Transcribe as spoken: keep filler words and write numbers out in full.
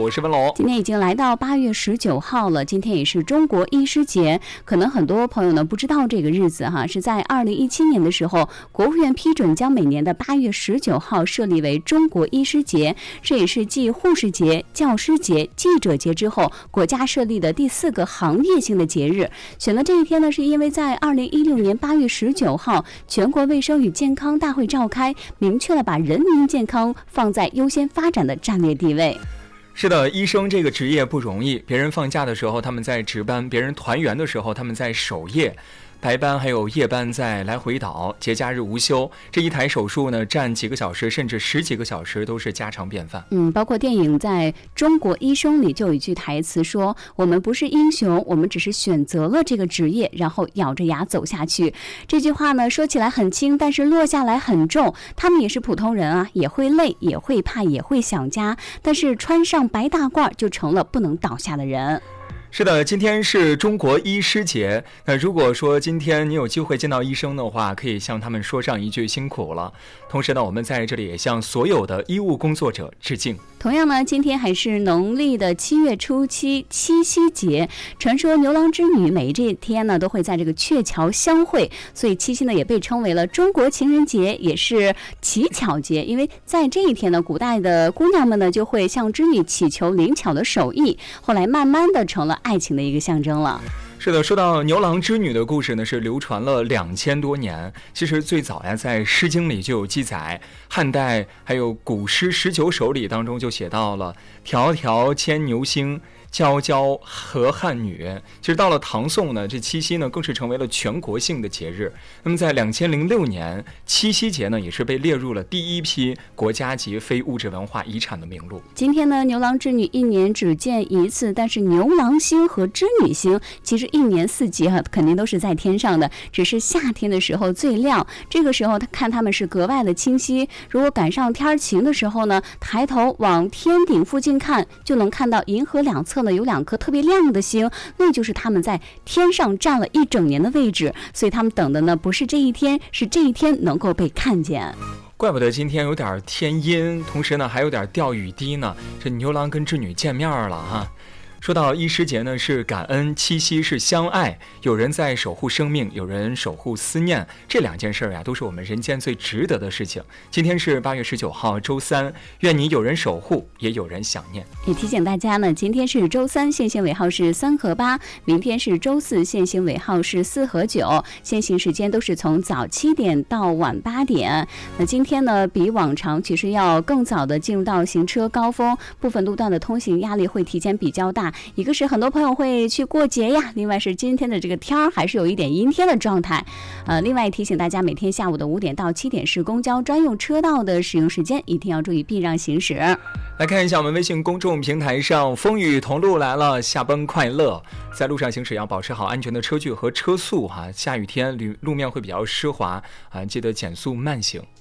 我是文龙。 今天已经来到八月十九号了，今天也是中国医师节。可能很多朋友呢不知道这个日子哈，是在二零一七年的时候，国务院批准将每年的八月十九号设立为中国医师节，这也是继护士节、教师节、记者节之后，国家设立的第四个行业性的节日。选了这一天呢，是因为在二零一六年八月十九号，全国卫生与健康大会召开，明确了把人民健康放在优先发展的战略地位。 是的，医生这个职业不容易，别人放假的时候他们在值班，别人团圆的时候他们在守夜，白班还有夜班在来回倒，节假日无休。这一台手术呢，站几个小时甚至十几个小时都是家常便饭。 嗯，包括电影在中国医生里就有一句台词说，我们不是英雄，我们只是选择了这个职业，然后咬着牙走下去。这句话呢说起来很轻，但是落下来很重。他们也是普通人啊，也会累，也会怕，也会想家，但是穿上白大褂就成了不能倒下的人。 是的，今天是中国医师节。那如果说今天你有机会见到医生的话，可以向他们说上一句辛苦了。同时呢，我们在这里也向所有的医务工作者致敬。 同样呢，今天还是农历的七月初七，七夕节。传说牛郎织女每一这天呢，都会在这个鹊桥相会，所以七夕呢也被称为了中国情人节，也是乞巧节。因为在这一天呢，古代的姑娘们呢就会向织女祈求灵巧的手艺，后来慢慢的成了爱情的一个象征了。 是的，说到牛郎织女的故事呢，是流传了两千多年。其实最早呀，在《诗经》里就有记载，汉代还有古诗十九首里当中就写到了“迢迢牵牛星，皎皎河汉女”。其实到了唐宋呢，这七夕呢更是成为了全国性的节日。那么在两千零六年，七夕节呢也是被列入了第一批国家级非物质文化遗产的名录。 今天呢，牛郎织女一年只见一次，但是牛郎星和织女星其实一年四季哈、啊，肯定都是在天上的，只是夏天的时候最亮。这个时候他看他们是格外的清晰。如果赶上天晴的时候呢，抬头往天顶附近看，就能看到银河两侧呢有两颗特别亮的星，那就是他们在天上站了一整年的位置。所以他们等的呢不是这一天，是这一天能够被看见。 怪不得今天有点天阴，同时呢还有点掉雨滴呢。这牛郎跟织女见面了哈。说到医师节呢，是感恩，七夕是相爱，有人在守护生命，有人守护思念，这两件事呀、啊，都是我们人间最值得的事情。今天是八月十九号，周三，愿你有人守护，也有人想念。 也提醒大家呢，今天是周三，限行尾号是三和八；明天是周四，限行尾号是四和九。限行时间都是从早七点到晚八点。那今天呢，比往常其实要更早的进入到行车高峰，部分路段的通行压力会提前比较大。一个是很多朋友会去过节呀，另外是今天的这个天儿还是有一点阴天的状态。呃，另外提醒大家，每天下午的五点到七点是公交专用车道的使用时间，一定要注意避让行驶。 来看一下我们微信公众平台上，风雨同路来了，下班快乐。在路上行驶要保持好安全的车距和车速哈，下雨天路路面会比较湿滑啊，记得减速慢行。